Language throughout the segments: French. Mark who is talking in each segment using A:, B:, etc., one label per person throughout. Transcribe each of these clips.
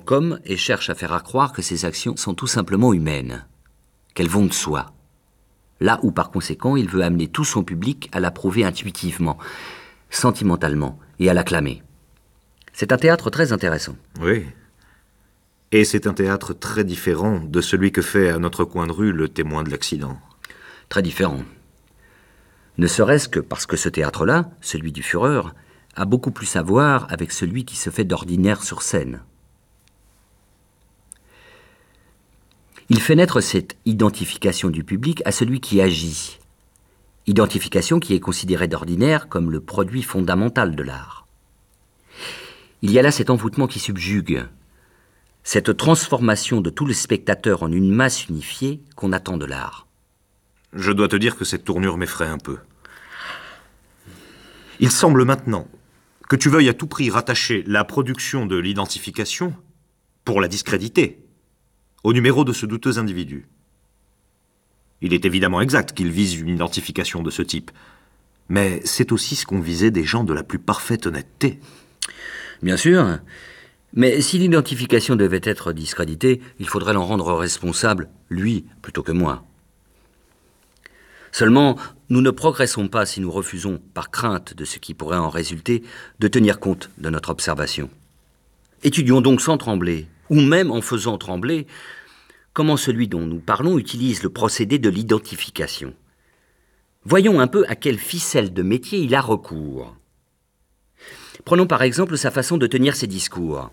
A: comme et cherche à faire croire que ses actions sont tout simplement humaines, qu'elles vont de soi. Là où, par conséquent, il veut amener tout son public à l'approuver intuitivement, sentimentalement, et à l'acclamer. C'est un théâtre très intéressant.
B: Oui. Et c'est un théâtre très différent de celui que fait à notre coin de rue le témoin de l'accident.
A: Très différent. Ne serait-ce que parce que ce théâtre-là, celui du Führer, a beaucoup plus à voir avec celui qui se fait d'ordinaire sur scène. Il fait naître cette identification du public à celui qui agit. Identification qui est considérée d'ordinaire comme le produit fondamental de l'art. Il y a là cet envoûtement qui subjugue, cette transformation de tout le spectateur en une masse unifiée qu'on attend de l'art.
B: Je dois te dire que cette tournure m'effraie un peu. Il semble maintenant que tu veuilles à tout prix rattacher la production de l'identification, pour la discréditer, au numéro de ce douteux individu. Il est évidemment exact qu'il vise une identification de ce type, mais c'est aussi ce qu'ont visé des gens de la plus parfaite honnêteté.
A: Bien sûr, mais si l'identification devait être discréditée, il faudrait l'en rendre responsable, lui, plutôt que moi. Seulement, nous ne progressons pas si nous refusons, par crainte de ce qui pourrait en résulter, de tenir compte de notre observation. Étudions donc sans trembler, ou même en faisant trembler, comment celui dont nous parlons utilise le procédé de l'identification. Voyons un peu à quelle ficelle de métier il a recours. Prenons par exemple sa façon de tenir ses discours.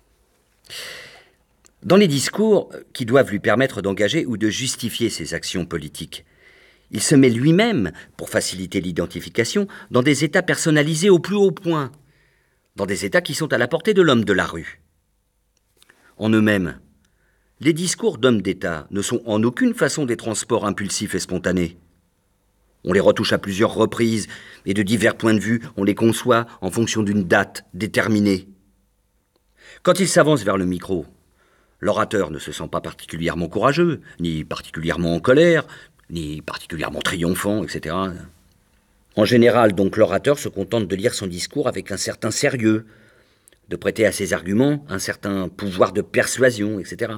A: Dans les discours qui doivent lui permettre d'engager ou de justifier ses actions politiques, il se met lui-même, pour faciliter l'identification, dans des états personnalisés au plus haut point, dans des états qui sont à la portée de l'homme de la rue. En eux-mêmes, les discours d'hommes d'État ne sont en aucune façon des transports impulsifs et spontanés. On les retouche à plusieurs reprises, et de divers points de vue, on les conçoit en fonction d'une date déterminée. Quand il s'avance vers le micro, l'orateur ne se sent pas particulièrement courageux, ni particulièrement en colère, ni particulièrement triomphant, etc. En général, donc, l'orateur se contente de lire son discours avec un certain sérieux, de prêter à ses arguments un certain pouvoir de persuasion, etc.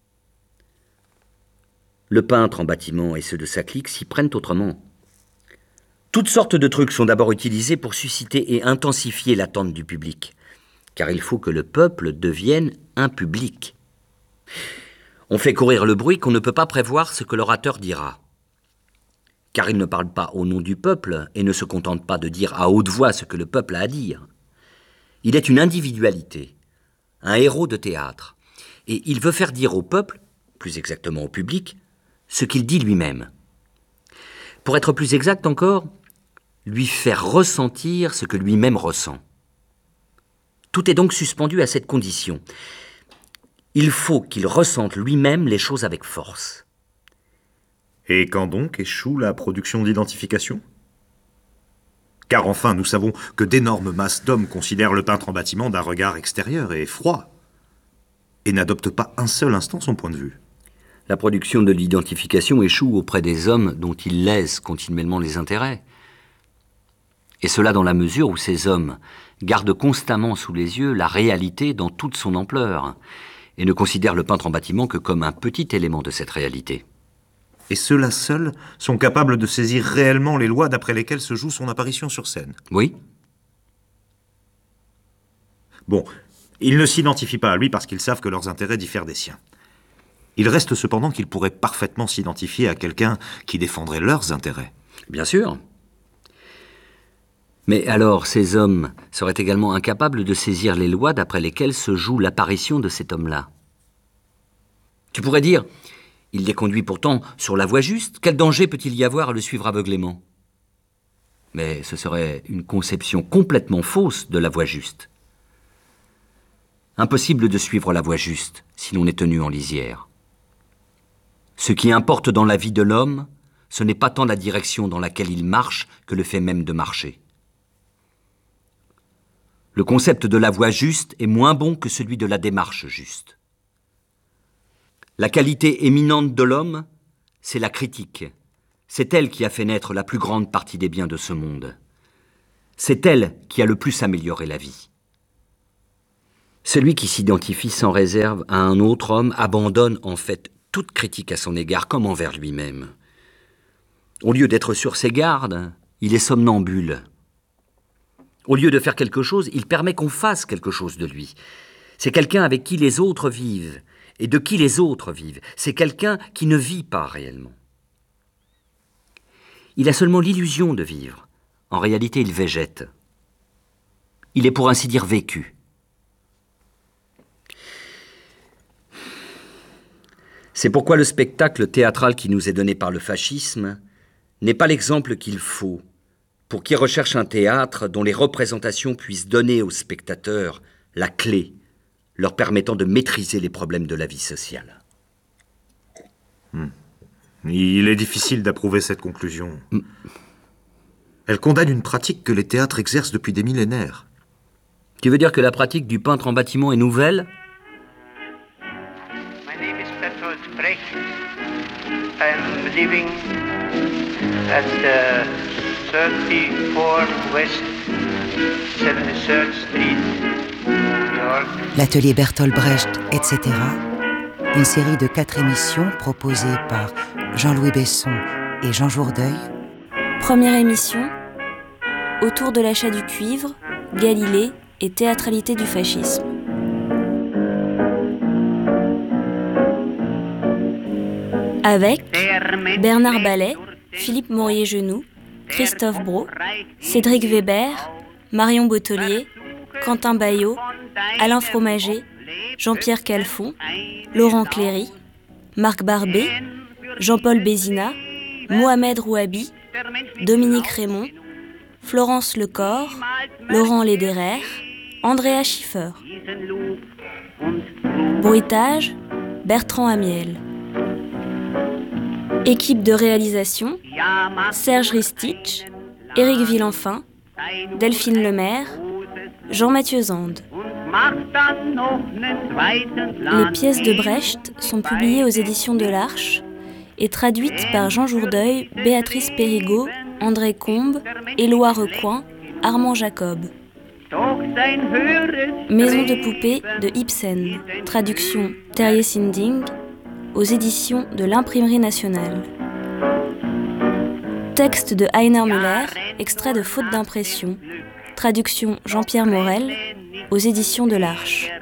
A: Le peintre en bâtiment et ceux de sa clique s'y prennent autrement. Toutes sortes de trucs sont d'abord utilisés pour susciter et intensifier l'attente du public, car il faut que le peuple devienne un public. On fait courir le bruit qu'on ne peut pas prévoir ce que l'orateur dira. Car il ne parle pas au nom du peuple et ne se contente pas de dire à haute voix ce que le peuple a à dire. Il est une individualité, un héros de théâtre, et il veut faire dire au peuple, plus exactement au public, ce qu'il dit lui-même. Pour être plus exact encore, lui faire ressentir ce que lui-même ressent. Tout est donc suspendu à cette condition. Il faut qu'il ressente lui-même les choses avec force.
B: Et quand donc échoue la production d'identification ? Car enfin, nous savons que d'énormes masses d'hommes considèrent le peintre en bâtiment d'un regard extérieur et froid, et n'adoptent pas un seul instant son point de vue.
A: La production de l'identification échoue auprès des hommes dont il lèse continuellement les intérêts. Et cela dans la mesure où ces hommes gardent constamment sous les yeux la réalité dans toute son ampleur, et ne considèrent le peintre en bâtiment que comme un petit élément de cette réalité.
B: Et ceux-là seuls sont capables de saisir réellement les lois d'après lesquelles se joue son apparition sur scène.
A: Oui.
B: Bon, ils ne s'identifient pas à lui parce qu'ils savent que leurs intérêts diffèrent des siens. Il reste cependant qu'ils pourraient parfaitement s'identifier à quelqu'un qui défendrait leurs intérêts.
A: Bien sûr. Mais alors, ces hommes seraient également incapables de saisir les lois d'après lesquelles se joue l'apparition de cet homme-là. Tu pourrais dire, il les conduit pourtant sur la voie juste, quel danger peut-il y avoir à le suivre aveuglément ? Mais ce serait une conception complètement fausse de la voie juste. Impossible de suivre la voie juste si l'on est tenu en lisière. Ce qui importe dans la vie de l'homme, ce n'est pas tant la direction dans laquelle il marche que le fait même de marcher. Le concept de la voie juste est moins bon que celui de la démarche juste. La qualité éminente de l'homme, c'est la critique. C'est elle qui a fait naître la plus grande partie des biens de ce monde. C'est elle qui a le plus amélioré la vie. Celui qui s'identifie sans réserve à un autre homme abandonne en fait toute critique à son égard comme envers lui-même. Au lieu d'être sur ses gardes, il est somnambule. Au lieu de faire quelque chose, il permet qu'on fasse quelque chose de lui. C'est quelqu'un avec qui les autres vivent et de qui les autres vivent. C'est quelqu'un qui ne vit pas réellement. Il a seulement l'illusion de vivre. En réalité, il végète. Il est pour ainsi dire vécu. C'est pourquoi le spectacle théâtral qui nous est donné par le fascisme n'est pas l'exemple qu'il faut pour qui recherche un théâtre dont les représentations puissent donner aux spectateurs la clé leur permettant de maîtriser les problèmes de la vie sociale.
B: Il est difficile d'approuver cette conclusion. Elle condamne une pratique que les théâtres exercent depuis des millénaires.
A: Tu veux dire que la pratique du peintre en bâtiment est nouvelle ?
C: My name is Bertolt Brecht. I'm living at 34 West 73rd Street, New York.
D: L'atelier Bertolt Brecht, etc. Une série de 4 émissions proposées par Jean-Louis Besson et Jean Jourdeuil.
E: Première émission, autour de l'achat du cuivre, Galilée et théâtralité du fascisme. Avec Bernard Ballet, Philippe Maurier-Genoux, Christophe Brault, Cédric Weber, Marion Bottelier, Quentin Baillot, Alain Fromager, Jean-Pierre Calfon, Laurent Cléry, Marc Barbet, Jean-Paul Bézina, Mohamed Rouhabi, Dominique Raymond, Florence Lecor, Laurent Lederer, Andrea Schiffer. Bruitage, Bertrand Amiel. Équipe de réalisation, Serge Ristich, Éric Villenfin, Delphine Lemaire, Jean-Mathieu Zande. Les pièces de Brecht sont publiées aux éditions de l'Arche et traduites par Jean Jourdeuil, Béatrice Périgot, André Combe, Éloi Recoin, Armand Jacob. Maison de poupée de Ibsen, traduction Terrier Sinding, aux éditions de l'Imprimerie nationale. Texte de Heiner Müller, extrait de Faute d'impression, traduction Jean-Pierre Morel, aux éditions de l'Arche.